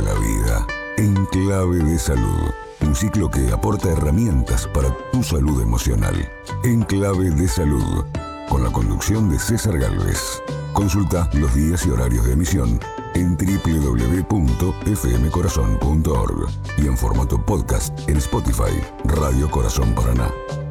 la vida en clave de salud. Un ciclo que aporta herramientas para tu salud emocional. En clave de salud, con la conducción de César Gálvez. Consulta los días y horarios de emisión en www.fmcorazon.org y en formato podcast en Spotify, Radio Corazón Paraná.